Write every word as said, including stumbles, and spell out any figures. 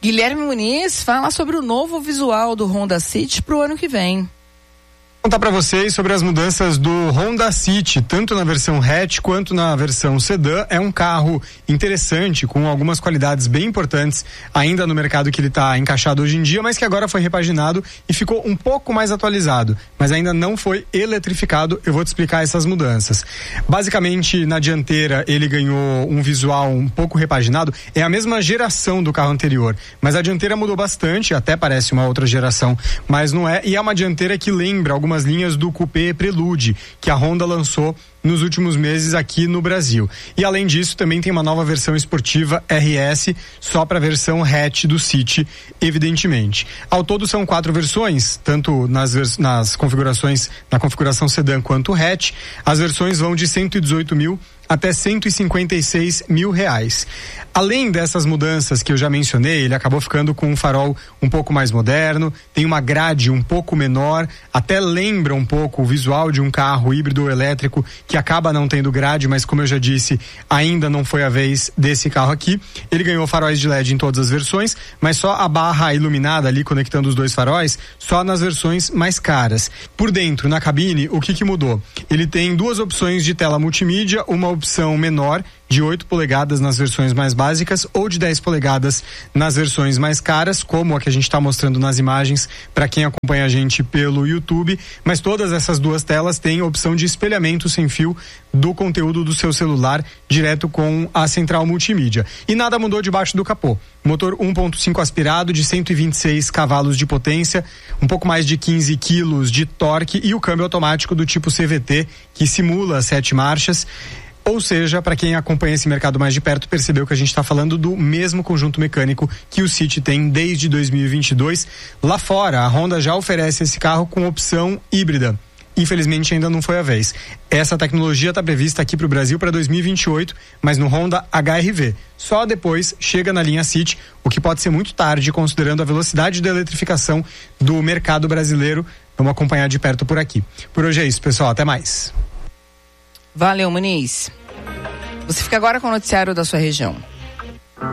Guilherme Muniz fala sobre o novo visual do Honda City para o ano que vem. Vou contar para vocês sobre as mudanças do Honda City, tanto na versão hatch quanto na versão sedã. É um carro interessante, com algumas qualidades bem importantes ainda no mercado que ele está encaixado hoje em dia, mas que agora foi repaginado e ficou um pouco mais atualizado, mas ainda não foi eletrificado. Eu vou te explicar essas mudanças. Basicamente, na dianteira ele ganhou um visual um pouco repaginado, é a mesma geração do carro anterior, mas a dianteira mudou bastante, até parece uma outra geração, mas não é, e é uma dianteira que lembra algumas linhas do Coupé Prelude, que a Honda lançou nos últimos meses aqui no Brasil. E além disso, também tem uma nova versão esportiva R S, só para a versão hatch do City, evidentemente. Ao todo são quatro versões, tanto nas, vers- nas configurações, na configuração sedã quanto hatch. As versões vão de cento e dezoito mil até cento e cinquenta e seis mil reais. Além dessas mudanças que eu já mencionei, ele acabou ficando com um farol um pouco mais moderno, tem uma grade um pouco menor, até lembra um pouco o visual de um carro híbrido ou elétrico que acaba não tendo grade, mas como eu já disse, ainda não foi a vez desse carro aqui. Ele ganhou faróis de L E D em todas as versões, mas só a barra iluminada ali conectando os dois faróis, só nas versões mais caras. Por dentro, na cabine, o que que mudou? Ele tem duas opções de tela multimídia, uma opção menor de oito polegadas nas versões mais básicas ou de dez polegadas nas versões mais caras, como a que a gente está mostrando nas imagens para quem acompanha a gente pelo YouTube, mas todas essas duas telas têm a opção de espelhamento sem fio do conteúdo do seu celular direto com a central multimídia. E nada mudou debaixo do capô. Motor um ponto cinco aspirado de cento e vinte e seis cavalos de potência, um pouco mais de quinze quilos de torque e o câmbio automático do tipo C V T, que simula sete marchas. Ou seja, para quem acompanha esse mercado mais de perto, percebeu que a gente está falando do mesmo conjunto mecânico que o City tem desde dois mil e vinte e dois. Lá fora, a Honda já oferece esse carro com opção híbrida. Infelizmente ainda não foi a vez. Essa tecnologia está prevista aqui para o Brasil para dois mil e vinte e oito, mas no Honda H R V. Só depois chega na linha City, o que pode ser muito tarde, considerando a velocidade da eletrificação do mercado brasileiro. Vamos acompanhar de perto por aqui. Por hoje é isso, pessoal. Até mais. Valeu, Muniz. Você fica agora com o noticiário da sua região.